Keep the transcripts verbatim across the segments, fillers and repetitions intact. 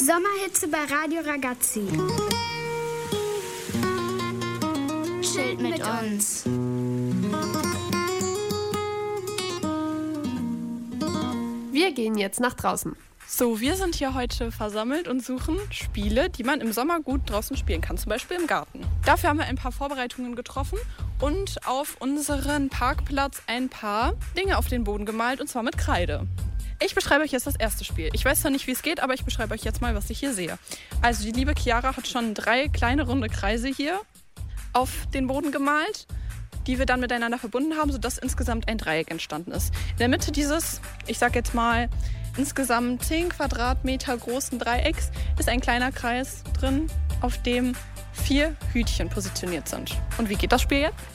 Sommerhitze bei Radio Ragazzi. Chillt mit uns. Wir gehen jetzt nach draußen. So, wir sind hier heute versammelt und suchen Spiele, die man im Sommer gut draußen spielen kann, zum Beispiel im Garten. Dafür haben wir ein paar Vorbereitungen getroffen und auf unseren Parkplatz ein paar Dinge auf den Boden gemalt, und zwar mit Kreide. Ich beschreibe euch jetzt das erste Spiel. Ich weiß zwar nicht, wie es geht, aber ich beschreibe euch jetzt mal, was ich hier sehe. Also die liebe Chiara hat schon drei kleine runde Kreise hier auf den Boden gemalt, die wir dann miteinander verbunden haben, sodass insgesamt ein Dreieck entstanden ist. In der Mitte dieses, ich sag jetzt mal, insgesamt zehn Quadratmeter großen Dreiecks ist ein kleiner Kreis drin, auf dem vier Hütchen positioniert sind. Und wie geht das Spiel jetzt?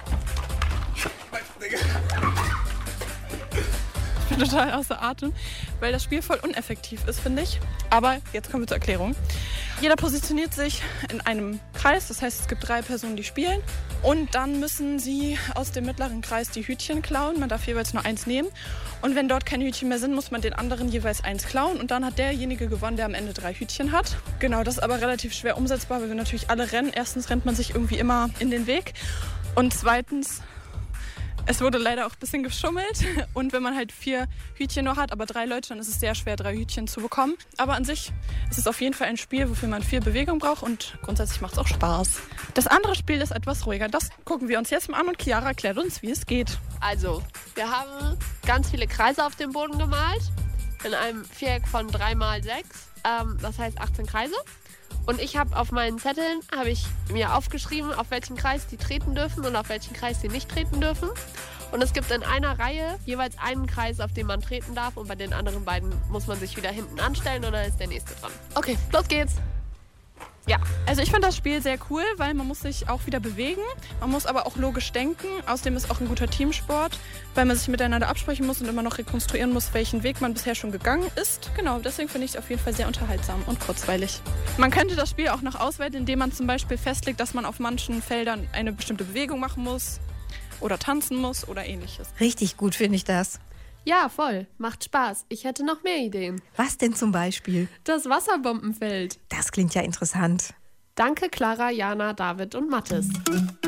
Ich bin total außer Atem, weil das Spiel voll uneffektiv ist, finde ich. Aber jetzt kommen wir zur Erklärung. Jeder positioniert sich in einem Kreis, das heißt, es gibt drei Personen, die spielen. Und dann müssen sie aus dem mittleren Kreis die Hütchen klauen. Man darf jeweils nur eins nehmen. Und wenn dort keine Hütchen mehr sind, muss man den anderen jeweils eins klauen. Und dann hat derjenige gewonnen, der am Ende drei Hütchen hat. Genau, das ist aber relativ schwer umsetzbar, weil wir natürlich alle rennen. Erstens rennt man sich irgendwie immer in den Weg. Und zweitens, es wurde leider auch ein bisschen geschummelt. Und wenn man halt vier Hütchen nur hat, aber drei Leute, dann ist es sehr schwer, drei Hütchen zu bekommen. Aber an sich ist es auf jeden Fall ein Spiel, wofür man viel Bewegung braucht, und grundsätzlich macht es auch Spaß. Das andere Spiel ist etwas ruhiger. Das gucken wir uns jetzt mal an, und Chiara erklärt uns, wie es geht. Also, wir haben ganz viele Kreise auf dem Boden gemalt. In einem Viereck von drei mal sechs. Ähm, das heißt achtzehn Kreise. Und ich habe auf meinen Zetteln, habe ich mir aufgeschrieben, auf welchen Kreis die treten dürfen und auf welchen Kreis sie nicht treten dürfen. Und es gibt in einer Reihe jeweils einen Kreis, auf den man treten darf. Und bei den anderen beiden muss man sich wieder hinten anstellen und dann ist der nächste dran. Okay, los geht's. Ja, also ich finde das Spiel sehr cool, weil man muss sich auch wieder bewegen. Man muss aber auch logisch denken. Außerdem ist es auch ein guter Teamsport, weil man sich miteinander absprechen muss und immer noch rekonstruieren muss, welchen Weg man bisher schon gegangen ist. Genau, deswegen finde ich es auf jeden Fall sehr unterhaltsam und kurzweilig. Man könnte das Spiel auch noch ausweiten, indem man zum Beispiel festlegt, dass man auf manchen Feldern eine bestimmte Bewegung machen muss oder tanzen muss oder ähnliches. Richtig gut finde ich das. Ja, voll. Macht Spaß. Ich hätte noch mehr Ideen. Was denn zum Beispiel? Das Wasserbombenfeld. Das klingt ja interessant. Danke, Clara, Jana, David und Mathis.